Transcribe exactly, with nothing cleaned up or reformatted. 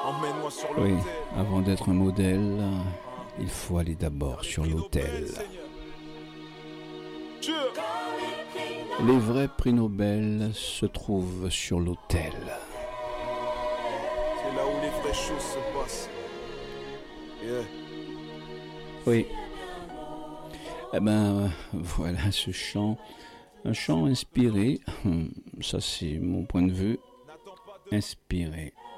Emmène-moi sur Oui, l'autel. avant d'être un modèle, il faut aller d'abord sur l'autel. Les vrais prix Nobel se trouvent sur l'autel. C'est là où les vraies choses se passent. Yeah. Oui. Eh ben, voilà ce chant. Un chant inspiré. Ça, c'est mon point de vue. Inspiré.